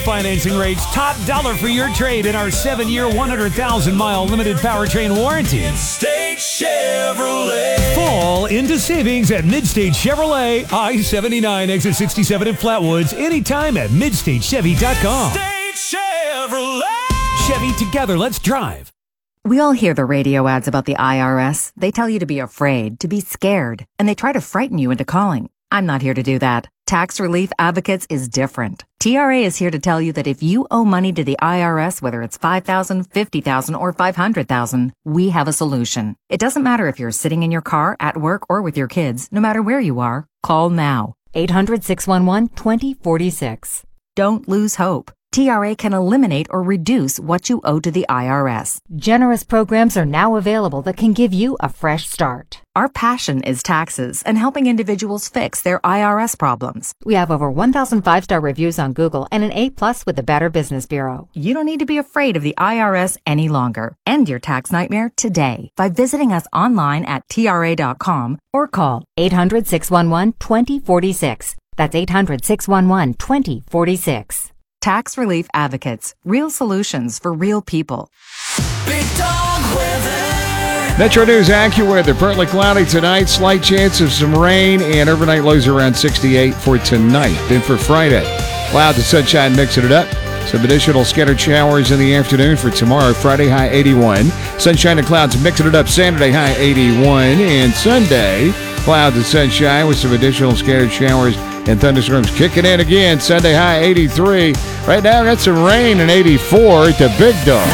Financing rates top dollar for your trade in our 7-year, 100,000-mile limited powertrain warranty. Midstate Chevrolet. Fall into savings at Midstate Chevrolet, I-79, exit 67 in Flatwoods, anytime at MidstateChevy.com. Midstate Chevrolet. Chevy, together, let's drive. We all hear the radio ads about the IRS. They tell you to be afraid, to be scared, and they try to frighten you into calling. I'm not here to do that. Tax Relief Advocates is different. TRA is here to tell you that if you owe money to the IRS, whether it's $5,000, $50,000, or $500,000, we have a solution. It doesn't matter if you're sitting in your car, at work, or with your kids. No matter where you are, call now. 800-611-2046. Don't lose hope. TRA can eliminate or reduce what you owe to the IRS. Generous programs are now available that can give you a fresh start. Our passion is taxes and helping individuals fix their IRS problems. We have over 1,000 5-star reviews on Google and an A+ with the Better Business Bureau. You don't need to be afraid of the IRS any longer. End your tax nightmare today by visiting us online at TRA.com or call 800-611-2046. That's 800-611-2046. Tax Relief Advocates. Real solutions for real people. Big dog weather. Metro News AccuWeather. Partly cloudy tonight. Slight chance of some rain and overnight lows around 68 for tonight. Then for Friday, clouds and sunshine mixing it up. Some additional scattered showers in the afternoon for tomorrow. Friday, high 81. Sunshine and clouds mixing it up. Saturday, high 81. And Sunday, clouds and sunshine with some additional scattered showers and thunderstorms kicking in again. Sunday, high 83. Right now, got some rain and 84 at the Big Dog.